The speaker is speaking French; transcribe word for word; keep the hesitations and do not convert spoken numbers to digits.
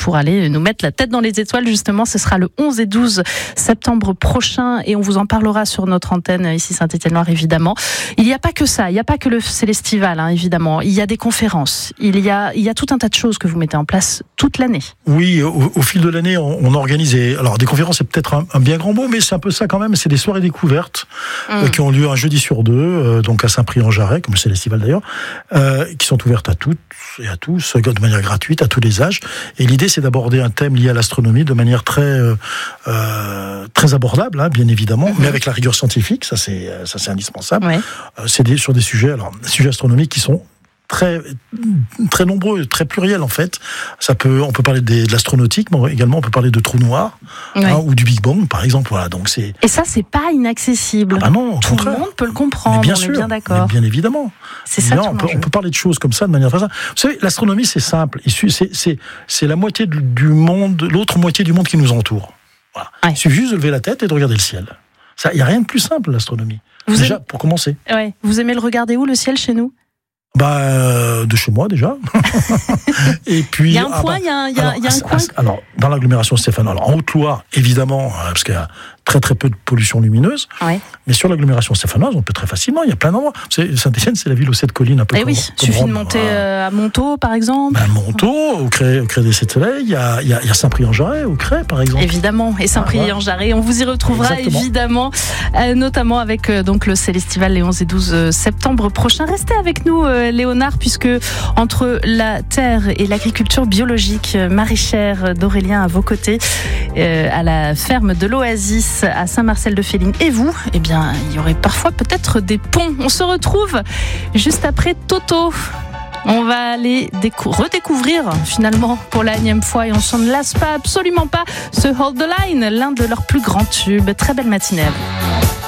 pour aller nous mettre la tête dans les étoiles. Justement, ce sera le onze et douze septembre prochain et on vous en parlera sur notre antenne ici Saint-Étienne-Loire, évidemment. Il n'y a pas que ça, il n'y a pas que le Célestival, hein, évidemment. Il y a des conférences, il y a, il y a tout un tas de choses que vous mettez en place toute l'année. Oui, au, au fil de l'année, on, on organise. Et, alors, des conférences, c'est peut-être un, un bien grand mot, mais c'est un peu ça quand même. C'est des soirées découvertes mmh. euh, qui ont lieu un jeudi sur deux, euh, donc à Saint-Prix-en-Jarret, comme le Célestival d'ailleurs, euh, qui sont ouvertes à toutes et à tous, de manière gratuite, à tous les âges. Et l'idée, c'est d'aborder un thème lié à l'astronomie de manière très, euh, euh, très abordable, hein, bien évidemment, mmh. mais avec la rigueur scientifique, ça c'est, ça c'est indispensable. Ouais. Euh, c'est des, sur des sujets, alors, des sujets astronomiques qui sont très très nombreux, très pluriels en fait. Ça peut, on peut parler des, de l'astronautique, mais également on peut parler de trous noirs ouais. hein, ou du Big Bang par exemple. Voilà, donc c'est. Et ça c'est pas inaccessible. Ah bah non, au tout contraire. le monde peut le comprendre. Mais bien on sûr, est bien d'accord. Bien évidemment. C'est ça. Bien, on, peut, on peut parler de choses comme ça de manière très simple. Vous savez, l'astronomie c'est simple. C'est c'est c'est la moitié du monde, l'autre moitié du monde qui nous entoure. Voilà. Ouais. Il suffit juste de lever la tête et de regarder le ciel. Ça, il y a rien de plus simple l'astronomie. Vous Déjà aimez... pour commencer. Ouais. Vous aimez le regarder où le ciel chez nous? Bah, euh, de chez moi déjà. Et puis. Il y a un ah, point, il bah, y a, alors, y a un coin. Alors, dans l'agglomération Stéphanois, alors en Haute-Loire, évidemment, parce qu'il y a très très peu de pollution lumineuse. Ouais. Mais sur l'agglomération stéphanoise, on peut très facilement. Il y a plein d'endroits. Saint-Étienne, c'est la ville aux sept collines, un peu. Eh comme, oui, comme suffit Rome. de monter euh, à Montaut, par exemple. Ben, Montaut, au Cré, au Cré des Sept Soleils. Il y a, il y a, il y a Saint-Prix-en-Jarret, au Cré, par exemple. Évidemment, et Saint-Prix-en-Jarret. On vous y retrouvera Exactement. évidemment, euh, notamment avec euh, donc le Célestival les onze et douze septembre prochains. Restez avec nous, euh, Léonard, puisque entre la terre et l'agriculture biologique maraîchère d'Aurélien à vos côtés, euh, à la ferme de l'Oasis à Saint-Marcel-de-Féline, et vous, eh bien, il y aurait parfois peut-être des ponts. On se retrouve juste après Toto. On va aller décou- redécouvrir finalement pour la énième fois, et on s'en lasse pas, absolument pas, ce Hold the Line, l'un de leurs plus grands tubes. Très belle matinée à vous.